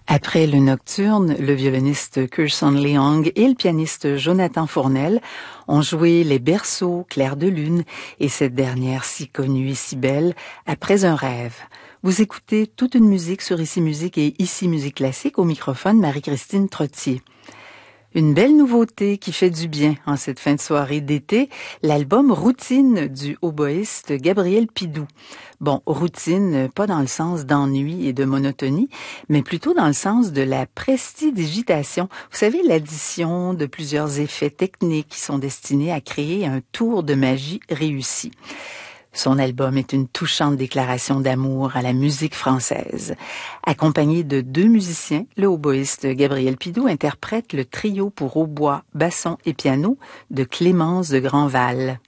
Après le nocturne, le violoniste Kirsan Leong et le pianiste Jonathan Fournel ont joué Les Berceaux, Clair de lune et cette dernière si connue et si belle, Après un rêve. Vous écoutez toute une musique sur Ici Musique et Ici Musique Classique, au microphone Marie-Christine Trottier. Une belle nouveauté qui fait du bien en cette fin de soirée d'été, l'album Routine du oboïste Gabriel Pidoux. Bon, routine, pas dans le sens d'ennui et de monotonie, mais plutôt dans le sens de la prestidigitation. Vous savez, l'addition de plusieurs effets techniques qui sont destinés à créer un tour de magie réussi. Son album est une touchante déclaration d'amour à la musique française. Accompagné de deux musiciens, le hautboïste Gabriel Pidoux interprète le trio pour hautbois, basson et piano de Clémence de Grandval.